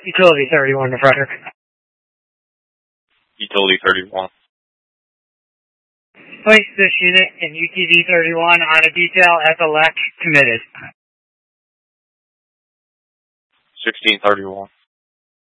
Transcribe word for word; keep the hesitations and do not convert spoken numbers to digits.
Utility thirty-one to Frederick. Utility thirty-one. Place this unit in U T V thirty-one on a detail at the L E C committed. sixteen thirty-one.